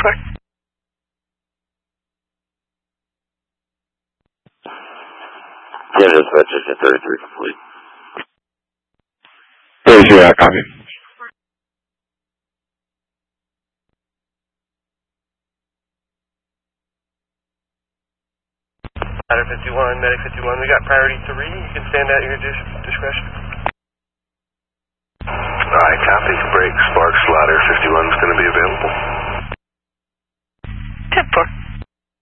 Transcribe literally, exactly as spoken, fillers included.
four. Yeah, dispatch is thirty-three complete. thirty-three, I copy. Ladder fifty-one, medic fifty-one, we got priority three. You can stand at your dis discretion. Alright, copy. Break, Sparks, Ladder fifty-one is going to be available. ten four.